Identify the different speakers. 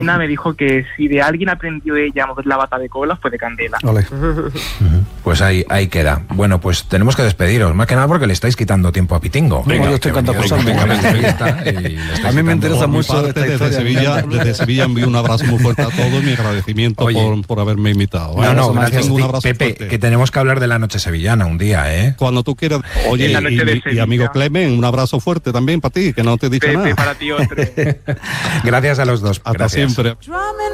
Speaker 1: me dijo que si de alguien aprendió ella a mover la bata de cola fue de Candela.
Speaker 2: Vale.
Speaker 3: Pues ahí queda. Bueno, pues tenemos que despediros, más que nada porque le estáis quitando tiempo a Pitingo.
Speaker 2: Venga, yo estoy encantado por A mí me interesa mucho esta historia.
Speaker 4: Desde Sevilla envío un abrazo muy fuerte a todos y mi agradecimiento por haberme invitado.
Speaker 3: No, gracias.
Speaker 4: Un abrazo
Speaker 3: Pepe,
Speaker 4: fuerte.
Speaker 3: que tenemos que hablar de la noche sevillana un día, ¿eh?
Speaker 4: Cuando tú quieras. Oye, y amigo Clemen, un abrazo fuerte también para ti, que no te he dicho
Speaker 1: Pepe,
Speaker 4: nada.
Speaker 1: para ti otro.
Speaker 3: Gracias a los dos.
Speaker 4: Hasta
Speaker 3: Gracias.
Speaker 4: siempre.